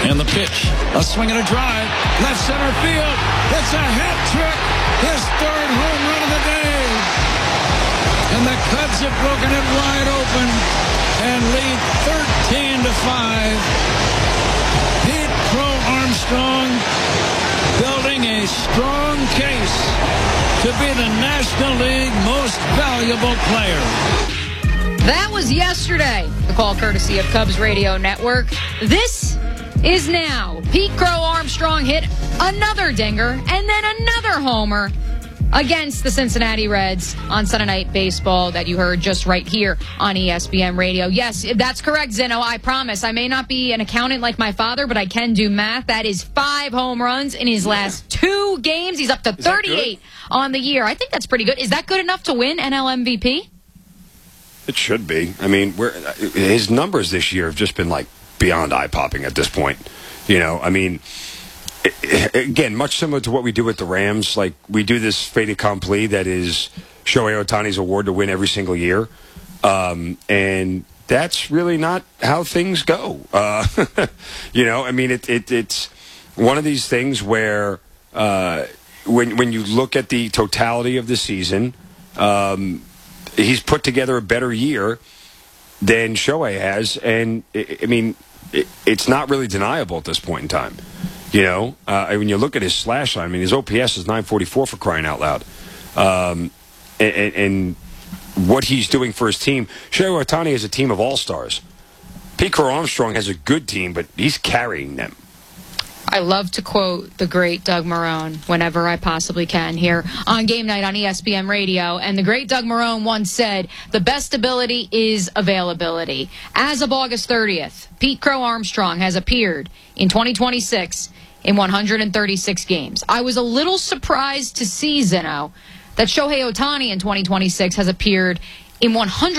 And the pitch. A swing and a drive. Left center field. It's a hat trick. His third home run of the day. And the Cubs have broken it wide open and lead 13-5. Pete Crow Armstrong building a strong case to be the National League most valuable player. That was yesterday. The call courtesy of Cubs Radio Network. This is now. Pete Crow Armstrong hit another dinger and then another homer against the Cincinnati Reds on Sunday Night Baseball that you heard just right here on ESPN Radio. Yes, that's correct, Zeno. I promise. I may not be an accountant like my father, but I can do math. That is 5 home runs in his last 2 games. He's up to 38 on the year. I think that's pretty good. Is that good enough to win NL MVP? It should be. I mean, his numbers this year have just been like beyond eye-popping at this point. You know, I mean, again, much similar to what we do with the Rams. Like, we do this fait accompli that is Shohei Ohtani's award to win every single year. And that's really not how things go. You know, I mean, it's one of these things where when you look at the totality of the season, he's put together a better year than Shohei has. And, I mean, it's not really deniable at this point in time. You know, when you look at his slash line, I mean, his OPS is 944 for crying out loud. And what he's doing for his team, Shohei Ohtani has a team of all-stars. Pete Crow Armstrong has a good team, but he's carrying them. I love to quote the great Doug Marrone whenever I possibly can here on Game Night on ESPN Radio. And the great Doug Marrone once said, the best ability is availability. As of August 30th, Pete Crow Armstrong has appeared in 2026 in 136 games. I was a little surprised to see, Zeno, that Shohei Ohtani in 2026 has appeared in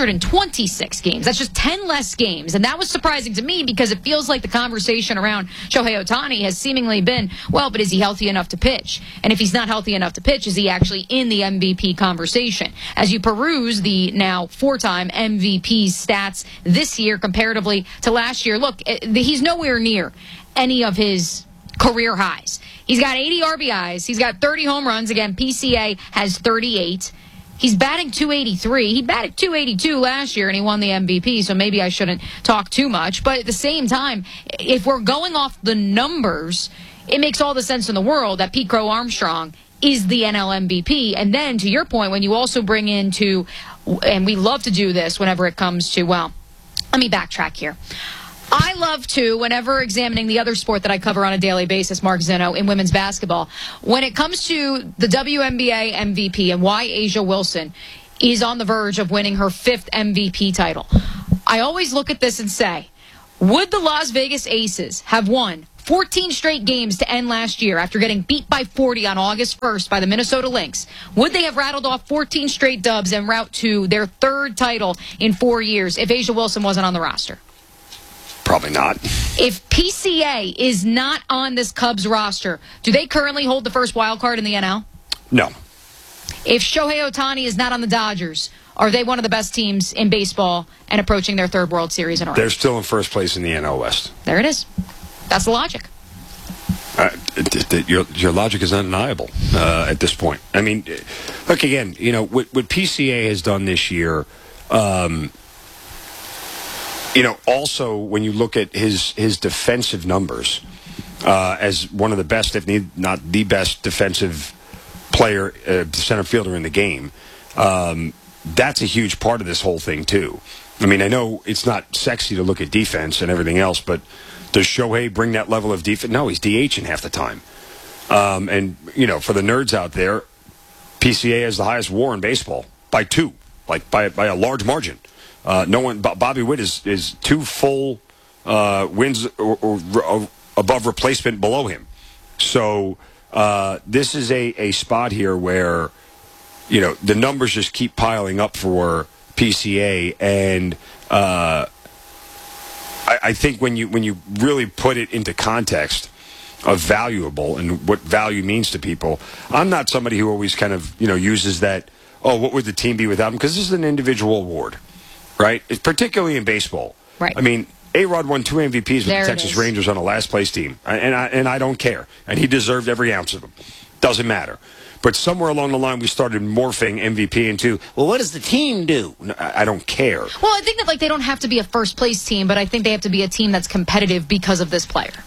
126 games. That's just 10 less games. And that was surprising to me because it feels like the conversation around Shohei Ohtani has seemingly been, well, but is he healthy enough to pitch? And if he's not healthy enough to pitch, is he actually in the MVP conversation? As you peruse the now 4-time MVP stats this year comparatively to last year, look, he's nowhere near any of his career highs. He's got 80 RBIs. He's got 30 home runs. Again, PCA has 38. He's batting .283. He batted .282 last year, and he won the MVP, so maybe I shouldn't talk too much. But at the same time, if we're going off the numbers, it makes all the sense in the world that Pete Crow Armstrong is the NL MVP. And then, to your point, when you also bring into, and we love to do this whenever it comes to, well, let me backtrack here. I love to, whenever examining the other sport that I cover on a daily basis, Mark Zeno, in women's basketball, when it comes to the WNBA MVP and why A'ja Wilson is on the verge of winning her 5th MVP title, I always look at this and say, would the Las Vegas Aces have won 14 straight games to end last year after getting beat by 40 on August 1st by the Minnesota Lynx? Would they have rattled off 14 straight dubs en route to their 3rd title in 4 years if A'ja Wilson wasn't on the roster? Probably not. If PCA is not on this Cubs roster, do they currently hold the first wild card in the NL? No. If Shohei Ohtani is not on the Dodgers, are they one of the best teams in baseball and approaching their 3rd World Series in a row? They're still in first place in the NL West. There it is. That's the logic. Your logic is undeniable at this point. I mean, look, again, you know, what PCA has done this year, you know, also when you look at his defensive numbers as one of the best, if not the best defensive player, center fielder in the game, that's a huge part of this whole thing too. I mean, I know it's not sexy to look at defense and everything else, but does Shohei bring that level of defense? No, he's DHing half the time. And, you know, for the nerds out there, PCA has the highest WAR in baseball by 2, like by a large margin. No one. Bobby Witt is 2 full wins or above replacement below him. So this is a spot here where, you know, the numbers just keep piling up for PCA, and I think when you really put it into context of valuable and what value means to people, I'm not somebody who always kind of, you know, uses that, oh, what would the team be without him? Because this is an individual award. Right? Particularly in baseball. Right. I mean, A-Rod won 2 MVPs with There the it Texas is. Rangers on a last-place team, and I don't care. And he deserved every ounce of them. Doesn't matter. But somewhere along the line, we started morphing MVP into, well, what does the team do? I don't care. Well, I think that they don't have to be a first-place team, but I think they have to be a team that's competitive because of this player.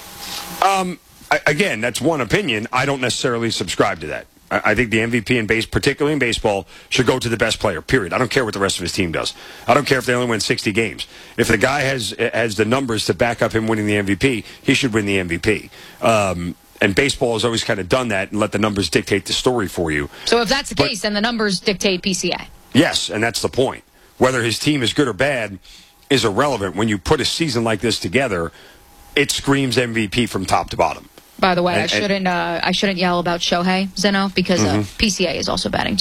Again, that's one opinion. I don't necessarily subscribe to that. I think the MVP, particularly in baseball, should go to the best player, period. I don't care what the rest of his team does. I don't care if they only win 60 games. If the guy has the numbers to back up him winning the MVP, he should win the MVP. And baseball has always kind of done that and let the numbers dictate the story for you. So if that's the case, then the numbers dictate PCA. Yes, and that's the point. Whether his team is good or bad is irrelevant. When you put a season like this together, it screams MVP from top to bottom. By the way, I shouldn't yell about Shohei, Zeno, because PCA is also batting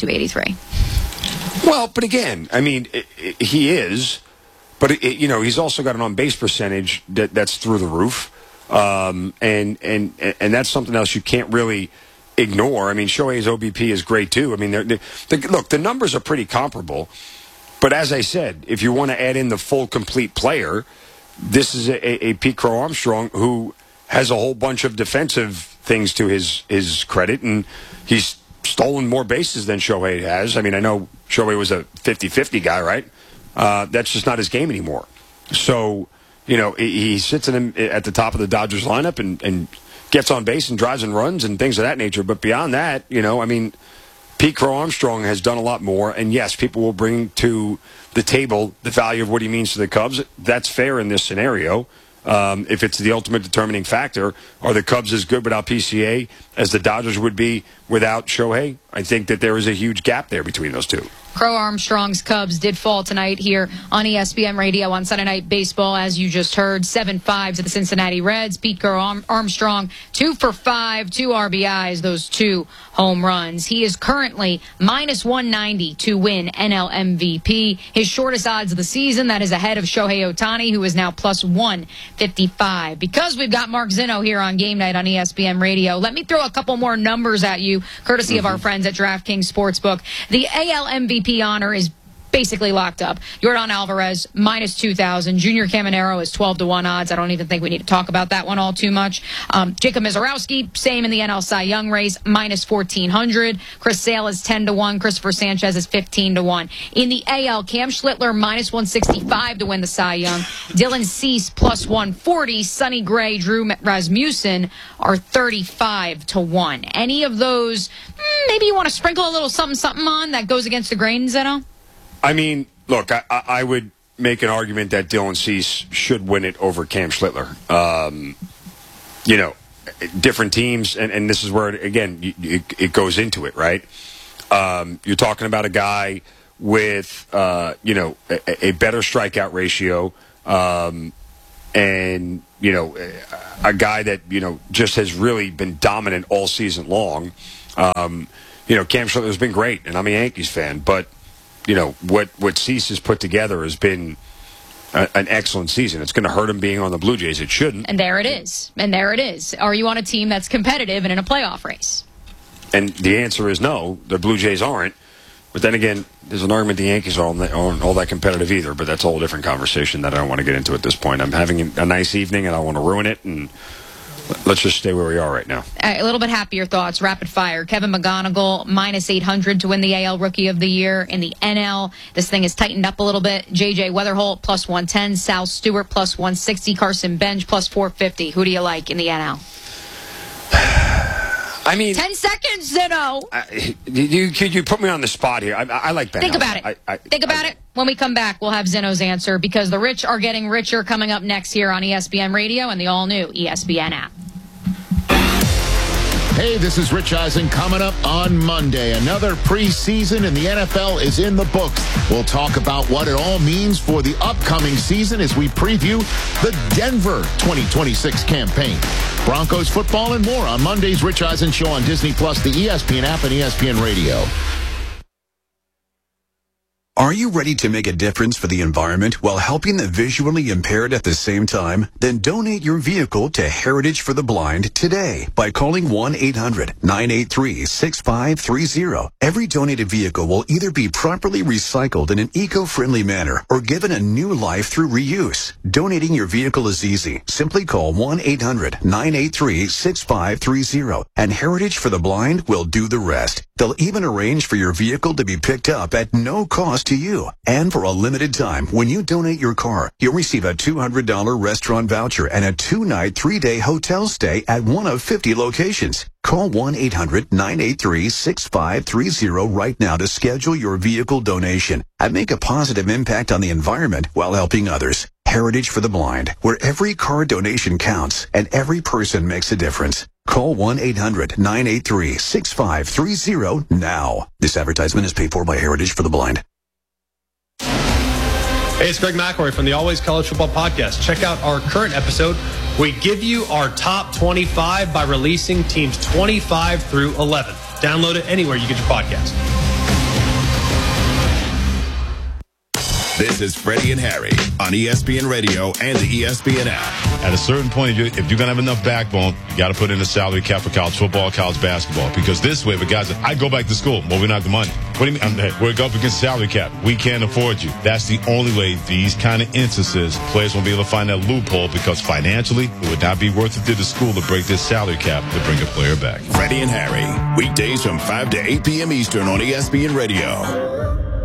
.283. Well, but again, I mean, he is, but he's also got an on-base percentage that's through the roof, and that's something else you can't really ignore. I mean, Shohei's OBP is great too. I mean, look, the numbers are pretty comparable, but as I said, if you want to add in the full, complete player, this is a Pete Crow Armstrong who has a whole bunch of defensive things to his credit, and he's stolen more bases than Shohei has. I mean, I know Shohei was a 50-50 guy, right? That's just not his game anymore. So, he sits at the top of the Dodgers lineup and gets on base and drives and runs and things of that nature. But beyond that, I mean, Pete Crow Armstrong has done a lot more. And, yes, people will bring to the table the value of what he means to the Cubs. That's fair in this scenario. If it's the ultimate determining factor, are the Cubs as good without PCA as the Dodgers would be without Shohei? I think that there is a huge gap there between those two. Crow Armstrong's Cubs did fall tonight here on ESPN Radio on Sunday Night Baseball, as you just heard. 7-5 to the Cincinnati Reds. Pete Crow Armstrong, 2 for 5, 2 RBIs, those 2 home runs. He is currently minus 190 to win NL MVP. His shortest odds of the season, that is ahead of Shohei Ohtani, who is now plus 155. Because we've got Mark Zinno here on Game Night on ESPN Radio, let me throw a couple more numbers at you, courtesy of our friends at DraftKings Sportsbook. The AL MVP honor is basically locked up. Yordan Alvarez, minus 2,000. Junior Caminero is 12-1 odds. I don't even think we need to talk about that one all too much. Jacob Mizorowski, same in the NL Cy Young race, minus 1,400. Chris Sale is 10-1. Christopher Sanchez is 15-1. In the AL, Cam Schlittler, minus 165 to win the Cy Young. Dylan Cease, plus 140. Sonny Gray, Drew Rasmussen are 35-1. Any of those, maybe you want to sprinkle a little something on that goes against the grain, Zeno? I mean, look, I would make an argument that Dylan Cease should win it over Cam Schlittler. Different teams, and this is where, again, it goes into it, right? You're talking about a guy with, a better strikeout ratio, and, a guy that, just has really been dominant all season long. Cam Schlittler's been great, and I'm a Yankees fan, but what Cease has put together has been an excellent season. It's going to hurt him being on the Blue Jays. It shouldn't. And there it is. Are you on a team that's competitive and in a playoff race? And the answer is no. The Blue Jays aren't. But then again, there's an argument the Yankees aren't all that competitive either. But that's a whole different conversation that I don't want to get into at this point. I'm having a nice evening, and I don't want to ruin it. And let's just stay where we are right now. A little bit happier thoughts. Rapid fire. Kevin McGonigal, minus 800 to win the AL Rookie of the Year. In the NL, this thing is tightened up a little bit. J.J. Weatherholt, plus 110. Sal Stewart, plus 160. Carson Bench, plus 450. Who do you like in the NL? I mean, 10 seconds, Zeno. You put me on the spot here. I like Ben. Think about it. Think about it. When we come back, we'll have Zeno's answer, because the rich are getting richer, coming up next here on ESPN Radio and the all-new ESPN app. Hey, this is Rich Eisen coming up on Monday. Another preseason in the NFL is in the books. We'll talk about what it all means for the upcoming season as we preview the Denver 2026 campaign. Broncos football and more on Monday's Rich Eisen Show on Disney+, the ESPN app, and ESPN Radio. Are you ready to make a difference for the environment while helping the visually impaired at the same time? Then donate your vehicle to Heritage for the Blind today by calling 1-800-983-6530. Every donated vehicle will either be properly recycled in an eco-friendly manner or given a new life through reuse. Donating your vehicle is easy. Simply call 1-800-983-6530 and Heritage for the Blind will do the rest. They'll even arrange for your vehicle to be picked up at no cost to you. And for a limited time, when you donate your car, you'll receive a $200 restaurant voucher and a 2-night, 3-day hotel stay at one of 50 locations. Call 1-800-983-6530 right now to schedule your vehicle donation and make a positive impact on the environment while helping others. Heritage for the Blind, where every car donation counts and every person makes a difference. Call 1-800-983-6530 now. This advertisement is paid for by Heritage for the Blind. Hey, it's Greg McElroy from the Always College Football Podcast. Check out our current episode. We give you our top 25 by releasing teams 25 through 11. Download it anywhere you get your podcast. This is Freddie and Harry on ESPN Radio and the ESPN app. At a certain point, if you're going to have enough backbone, you got to put in a salary cap for college football, college basketball. Because this way, the guys, I go back to school. Well, we don't have the money. What do you mean? We're up against salary cap. We can't afford you. That's the only way these kind of instances, players won't be able to find that loophole because financially, it would not be worth it to the school to break this salary cap to bring a player back. Freddie and Harry, weekdays from 5 to 8 p.m. Eastern on ESPN Radio.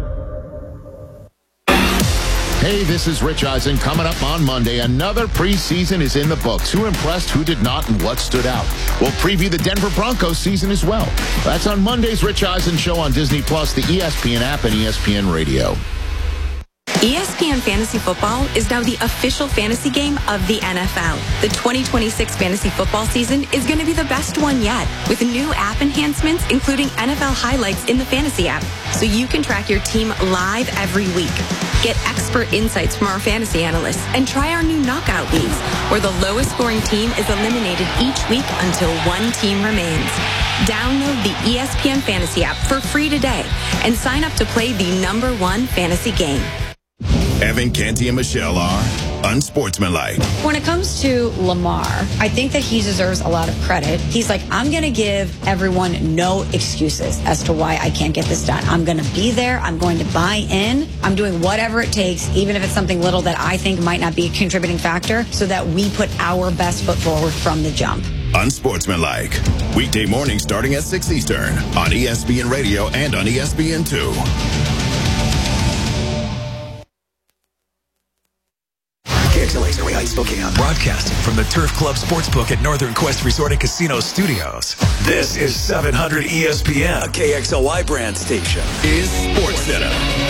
Hey, this is Rich Eisen. Coming up on Monday, another preseason is in the books. Who impressed, who did not, and what stood out? We'll preview the Denver Broncos season as well. That's on Monday's Rich Eisen Show on Disney+, the ESPN app, and ESPN Radio. ESPN Fantasy Football is now the official fantasy game of the NFL. The 2026 fantasy football season is going to be the best one yet, with new app enhancements, including NFL highlights in the fantasy app, so you can track your team live every week. Get expert insights from our fantasy analysts and try our new knockout leagues, where the lowest scoring team is eliminated each week until one team remains. Download the ESPN Fantasy app for free today and sign up to play the #1 fantasy game. Evan, Canty, and Michelle are unsportsmanlike. When it comes to Lamar, I think that he deserves a lot of credit. He's like, I'm going to give everyone no excuses as to why I can't get this done. I'm going to be there. I'm going to buy in. I'm doing whatever it takes, even if it's something little that I think might not be a contributing factor, so that we put our best foot forward from the jump. Unsportsmanlike. Weekday morning starting at 6 Eastern on ESPN Radio and on ESPN2. KXLA's Early Heights, Spokane. Broadcasting from the Turf Club Sportsbook at Northern Quest Resort and Casino Studios. This is 700 ESPN, a KXLY brand station. Is Sports Center.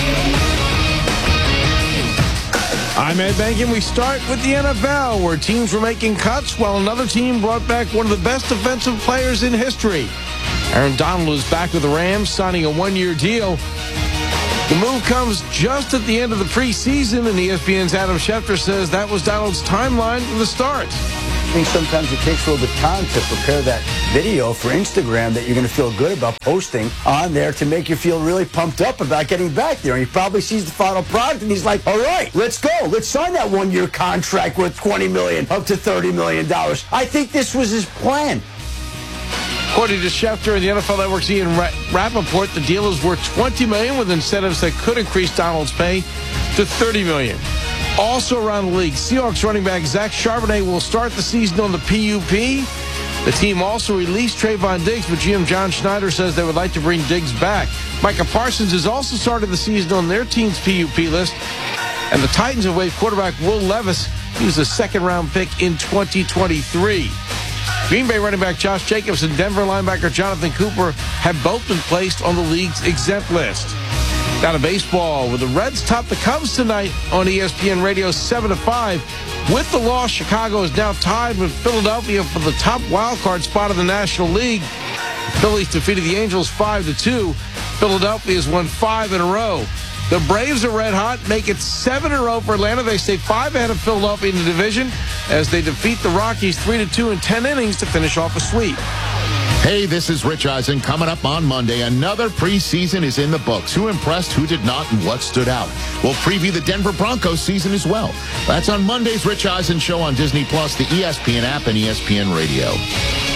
I'm Ed Bankin. We start with the NFL, where teams were making cuts while another team brought back one of the best defensive players in history. Aaron Donald is back with the Rams, signing a one-year deal. The move comes just at the end of the preseason, and ESPN's Adam Schefter says that was Donald's timeline for the start. I think sometimes it takes a little bit of time to prepare that video for Instagram that you're going to feel good about posting on there to make you feel really pumped up about getting back there. And he probably sees the final product and he's like, all right, let's go. Let's sign that one-year contract worth $20 million up to $30 million. I think this was his plan. According to Schefter and the NFL Network's Ian Rappaport, the deal is worth $20 million with incentives that could increase Donald's pay to $30 million. Also around the league, Seahawks running back Zach Charbonnet will start the season on the PUP. The team also released Trayvon Diggs, but GM John Schneider says they would like to bring Diggs back. Micah Parsons has also started the season on their team's PUP list. And the Titans have waived quarterback Will Levis. He was a second-round pick in 2023. Green Bay running back Josh Jacobs and Denver linebacker Jonathan Cooper have both been placed on the league's exempt list. Now to baseball, where the Reds top the Cubs tonight on ESPN Radio 7-5. With the loss, Chicago is now tied with Philadelphia for the top wild card spot in the National League. The Phillies defeated the Angels 5-2. Philadelphia has won 5 in a row. The Braves are red hot, make it 7 in a row for Atlanta. They stay 5 ahead of Philadelphia in the division as they defeat the Rockies 3-2 in 10 innings to finish off a sweep. Hey, this is Rich Eisen. Coming up on Monday, another preseason is in the books. Who impressed, who did not, and what stood out? We'll preview the Denver Broncos season as well. That's on Monday's Rich Eisen Show on Disney+, the ESPN app, and ESPN Radio.